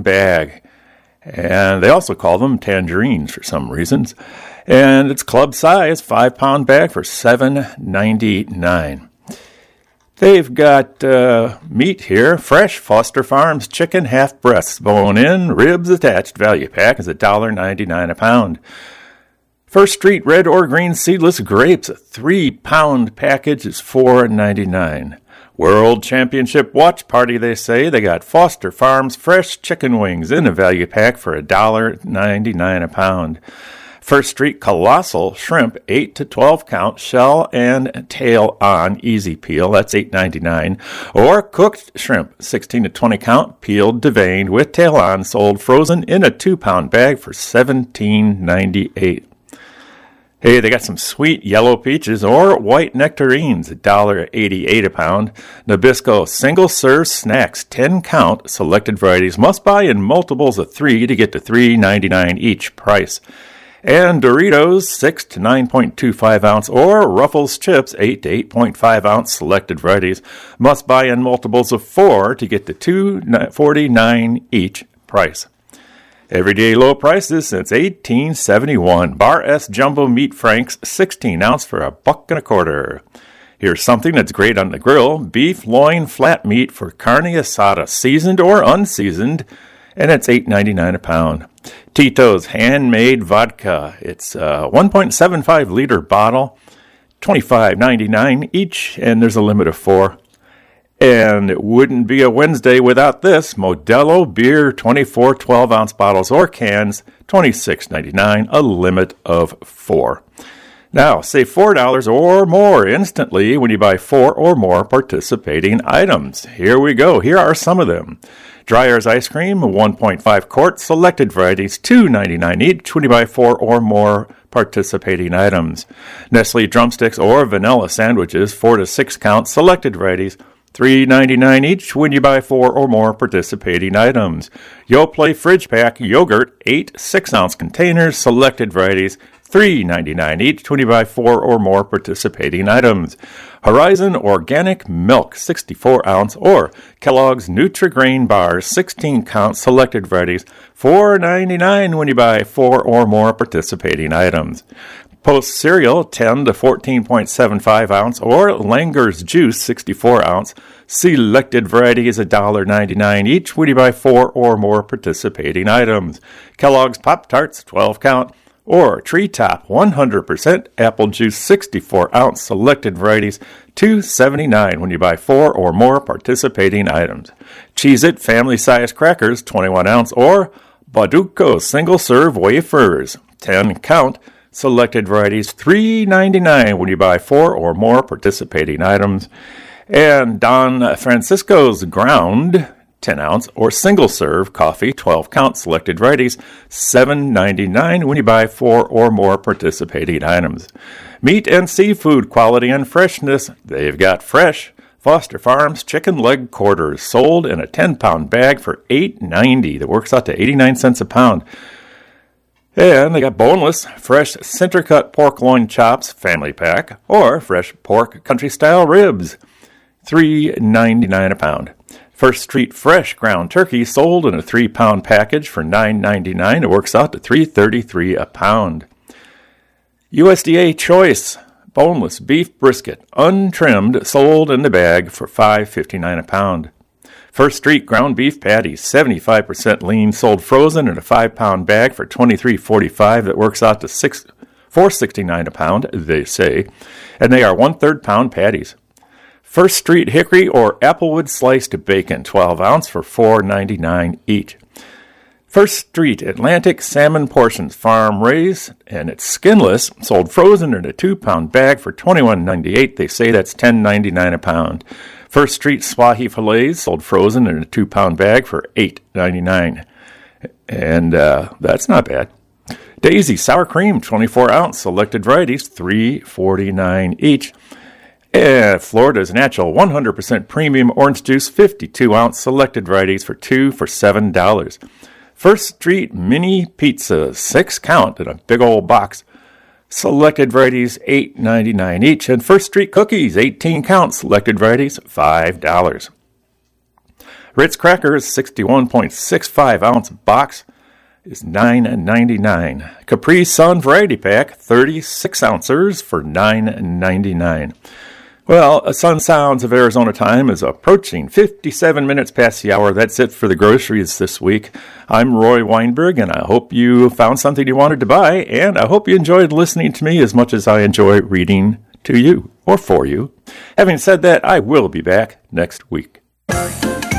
bag. And they also call them tangerines for some reasons. And it's club size, 5-pound bag for $7.99. They've got meat here, fresh Foster Farms chicken, half breasts, bone in, ribs attached. Value pack is $1.99 a pound. First Street red or green seedless grapes, a 3-pound package is $4.99. World Championship Watch Party, they say. They got Foster Farms fresh chicken wings in a value pack for $1.99 a pound. First Street Colossal Shrimp, 8 to 12 count, shell and tail on, easy peel, that's $8.99. Or cooked shrimp, 16 to 20 count, peeled, deveined, with tail on, sold frozen in a 2-pound bag for $17.98. Hey, they got some sweet yellow peaches or white nectarines, $1.88 a pound. Nabisco single-serve snacks, 10 count, selected varieties. Must buy in multiples of 3 to get to $3.99 each price. And Doritos, 6 to 9.25 ounce, or Ruffles chips, 8 to 8.5 ounce, selected varieties. Must buy in multiples of 4 to get to $2.49 each price. Everyday low prices since 1871. Bar S Jumbo Meat Franks, 16 ounce for $1.25. Here's something that's great on the grill. Beef loin flat meat for carne asada, seasoned or unseasoned, and it's $8.99 a pound. Tito's handmade vodka. It's a 1.75 liter bottle, $25.99 each, and there's a limit of 4. And it wouldn't be a Wednesday without this. Modelo beer, 24 12-ounce bottles or cans, $26.99, a limit of 4. Now, save $4 or more instantly when you buy 4 or more participating items. Here we go. Here are some of them. Dreyer's ice cream, 1.5 quart, selected varieties, $2.99 each when you buy 4 or more participating items. Nestle drumsticks or vanilla sandwiches, 4 to 6 count, selected varieties, $3.99 each when you buy 4 or more participating items. Yoplait fridge pack yogurt, 8 6-ounce containers, selected varieties, $3.99 each when you buy 4 or more participating items. Horizon organic milk, 64 ounce, or Kellogg's Nutri-Grain bars, 16 count, selected varieties, $4.99 when you buy 4 or more participating items. Post cereal, 10 to 14.75 ounce, or Langer's juice, 64 ounce. Selected varieties, $1.99 each when you buy 4 or more participating items. Kellogg's Pop-Tarts, 12 count, or Treetop 100% apple juice, 64 ounce. Selected varieties, $2.79 when you buy 4 or more participating items. Cheez-It family size crackers, 21 ounce, or Bauducco single serve wafers, 10 count. Selected varieties, $3.99 when you buy 4 or more participating items. And Don Francisco's ground, 10 ounce, or single serve coffee, 12 count, selected varieties, $7.99 when you buy 4 or more participating items. Meat and seafood quality and freshness, they've got fresh Foster Farms chicken leg quarters, sold in a 10-pound bag for $8.90. That works out to 89 cents a pound. And they got boneless, fresh center-cut pork loin chops, family pack, or fresh pork country-style ribs, $3.99 a pound. First Street fresh ground turkey, sold in a 3-pound package for $9.99. It works out to $3.33 a pound. USDA Choice boneless beef brisket, untrimmed, sold in the bag for $5.59 a pound. First Street ground beef patties, 75% lean, sold frozen in a 5-pound bag for $23.45. That works out to $4.69 a pound, they say, and they are 1/3 pound patties. First Street hickory or applewood sliced bacon, 12 ounce for $4.99 each. First Street Atlantic salmon portions, farm raised, and it's skinless, sold frozen in a 2-pound bag for $21.98. They say that's $10.99 a pound. First Street Swahi fillets, sold frozen in a 2-pound bag for $8.99. And that's not bad. Daisy sour cream, 24 ounce, selected varieties, $3.49 each. And Florida's Natural 100% premium orange juice, 52 ounce, selected varieties for $7. First Street mini pizza, 6 count in a big old box. Selected varieties, $8.99 each. And First Street cookies, 18 count, selected varieties, $5. Ritz Crackers 61.65 ounce box is $9.99. Capri Sun Variety Pack 36 ounces for $9.99. Well, Sun Sounds of Arizona time is approaching 57 minutes past the hour. That's it for the groceries this week. I'm Roy Weinberg, and I hope you found something you wanted to buy, and I hope you enjoyed listening to me as much as I enjoy reading to you or for you. Having said that, I will be back next week.